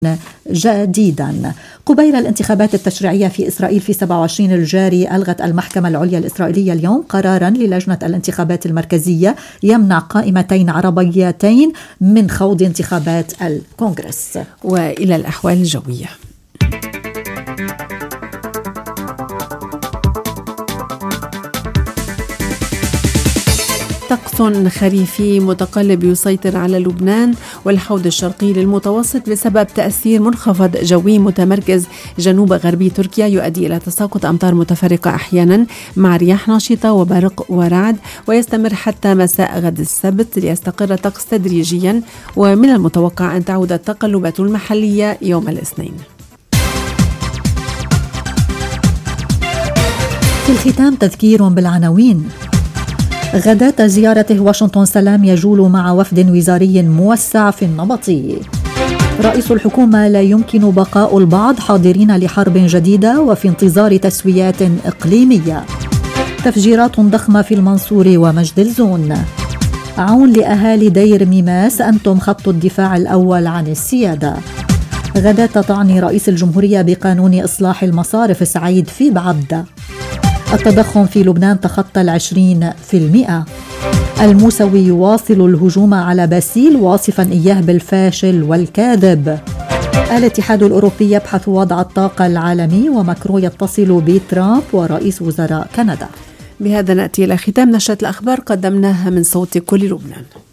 جديدا. قبيل الانتخابات التشريعية في إسرائيل في 27 الجاري، ألغت المحكمة العليا الإسرائيلية اليوم قرارا للجنة الانتخابات المركزية يمنع قائمتين عربيتين من خوض انتخابات الكونغرس. وإلى الأحوال الجوية. طقس خريفي متقلب يسيطر على لبنان والحوض الشرقي للمتوسط بسبب تأثير منخفض جوي متمركز جنوب غربي تركيا يؤدي إلى تساقط أمطار متفرقة أحيانا مع رياح نشطة وبرق ورعد، ويستمر حتى مساء غد السبت ليستقر الطقس تدريجيا، ومن المتوقع أن تعود التقلبات المحلية يوم الاثنين. في الختام تذكير بالعناوين. غداة زيارته واشنطن سلام يجول مع وفد وزاري موسع في النبطي. رئيس الحكومة لا يمكن بقاء البعض حاضرين لحرب جديدة وفي انتظار تسويات إقليمية. تفجيرات ضخمة في المنصور ومجد الزون. عون لأهالي دير ميماس، أنتم خط الدفاع الأول عن السيادة. غداة تعني رئيس الجمهورية بقانون إصلاح المصارف سعيد في بعبدة. التضخم في لبنان تخطى 20%. الموسوي يواصل الهجوم على باسيل واصفا إياه بالفاشل والكاذب. الاتحاد الأوروبي يبحث وضع الطاقة العالمي، وماكرون يتصل بترامب ورئيس وزراء كندا. بهذا نأتي إلى ختام نشرة الأخبار قدمناها من صوت كل لبنان.